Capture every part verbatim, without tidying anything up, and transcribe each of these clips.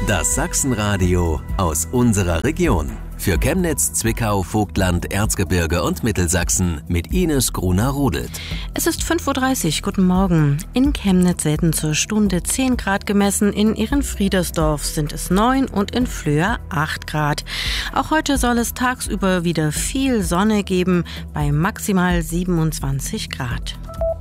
Das Sachsenradio aus unserer Region. Für Chemnitz, Zwickau, Vogtland, Erzgebirge und Mittelsachsen mit Ines Gruner-Rudelt. Es ist fünf Uhr dreißig, guten Morgen. In Chemnitz werden zur Stunde zehn Grad gemessen, in Ehrenfriedersdorf sind es neun und in Flöa acht Grad. Auch heute soll es tagsüber wieder viel Sonne geben, bei maximal siebenundzwanzig Grad.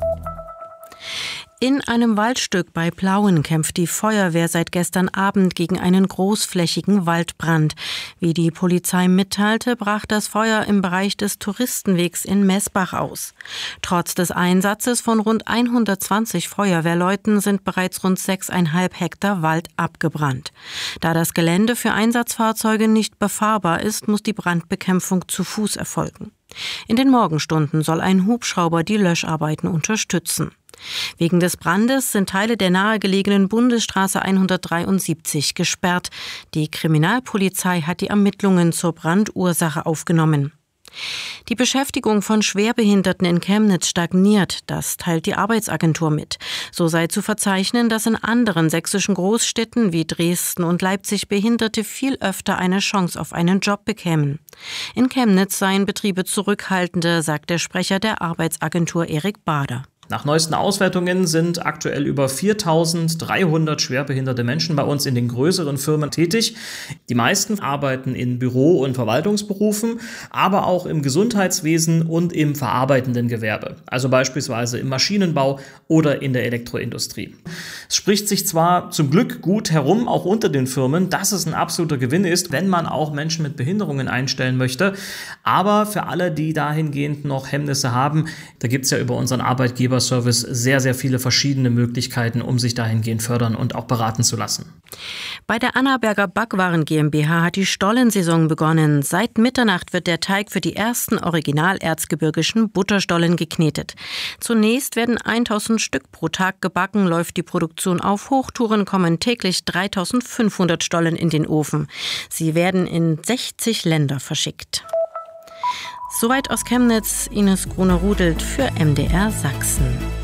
In einem Waldstück bei Plauen kämpft die Feuerwehr seit gestern Abend gegen einen großflächigen Waldbrand. Wie die Polizei mitteilte, brach das Feuer im Bereich des Touristenwegs in Messbach aus. Trotz des Einsatzes von rund hundertzwanzig Feuerwehrleuten sind bereits rund sechseinhalb Hektar Wald abgebrannt. Da das Gelände für Einsatzfahrzeuge nicht befahrbar ist, muss die Brandbekämpfung zu Fuß erfolgen. In den Morgenstunden soll ein Hubschrauber die Löscharbeiten unterstützen. Wegen des Brandes sind Teile der nahegelegenen Bundesstraße hundertdreiundsiebzig gesperrt. Die Kriminalpolizei hat die Ermittlungen zur Brandursache aufgenommen. Die Beschäftigung von Schwerbehinderten in Chemnitz stagniert, das teilt die Arbeitsagentur mit. So sei zu verzeichnen, dass in anderen sächsischen Großstädten wie Dresden und Leipzig Behinderte viel öfter eine Chance auf einen Job bekämen. In Chemnitz seien Betriebe zurückhaltender, sagt der Sprecher der Arbeitsagentur Erik Bader. Nach neuesten Auswertungen sind aktuell über viertausenddreihundert schwerbehinderte Menschen bei uns in den größeren Firmen tätig. Die meisten arbeiten in Büro- und Verwaltungsberufen, aber auch im Gesundheitswesen und im verarbeitenden Gewerbe, also beispielsweise im Maschinenbau oder in der Elektroindustrie. Es spricht sich zwar zum Glück gut herum, auch unter den Firmen, dass es ein absoluter Gewinn ist, wenn man auch Menschen mit Behinderungen einstellen möchte, aber für alle, die dahingehend noch Hemmnisse haben, da gibt es ja über unseren Arbeitgeber Service sehr, sehr viele verschiedene Möglichkeiten, um sich dahingehend fördern und auch beraten zu lassen. Bei der Annaberger Backwaren GmbH hat die Stollensaison begonnen. Seit Mitternacht wird der Teig für die ersten original-erzgebirgischen Butterstollen geknetet. Zunächst werden tausend Stück pro Tag gebacken, läuft die Produktion auf Hochtouren, kommen täglich dreitausendfünfhundert Stollen in den Ofen. Sie werden in sechzig Länder verschickt. Soweit aus Chemnitz, Ines Gruner-Rudelt für M D R Sachsen.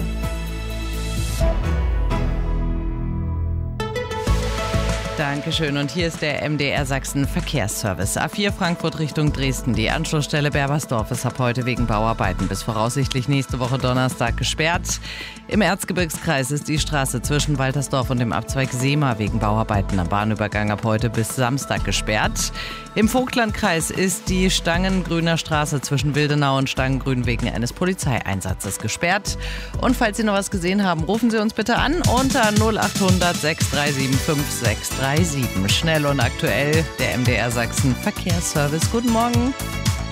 Dankeschön. Und hier ist der M D R Sachsen Verkehrsservice. A vier Frankfurt Richtung Dresden. Die Anschlussstelle Berbersdorf ist ab heute wegen Bauarbeiten bis voraussichtlich nächste Woche Donnerstag gesperrt. Im Erzgebirgskreis ist die Straße zwischen Waltersdorf und dem Abzweig Seema wegen Bauarbeiten am Bahnübergang ab heute bis Samstag gesperrt. Im Vogtlandkreis ist die Stangengrüner Straße zwischen Wildenau und Stangengrün wegen eines Polizeieinsatzes gesperrt. Und falls Sie noch was gesehen haben, rufen Sie uns bitte an unter null acht hundert sechs drei sieben fünf sechs drei sieben. Schnell und aktuell der M D R Sachsen Verkehrsservice. Guten Morgen.